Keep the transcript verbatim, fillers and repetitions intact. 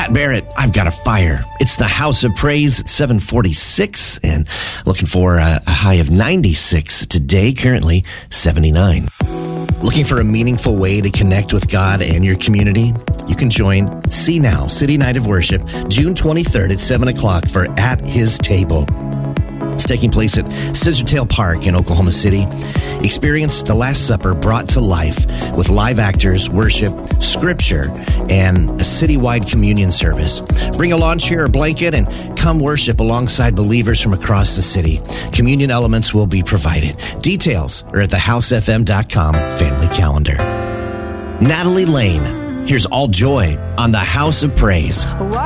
Pat Barrett, I've got a fire. It's the House of Praise at seven forty-six and looking for a, a high of ninety-six today, currently seventy-nine. Looking for a meaningful way to connect with God and your community? You can join See Now City Night of Worship June twenty-third at seven o'clock for At His Table. It's taking place at Scissortail Park in Oklahoma City. Experience the Last Supper brought to life with live actors, worship, scripture, and a citywide communion service. Bring a lawn chair or blanket and come worship alongside believers from across the city. Communion elements will be provided. Details are at the house f m dot com family calendar. Natalie Lane, here's All Joy on the House of Praise.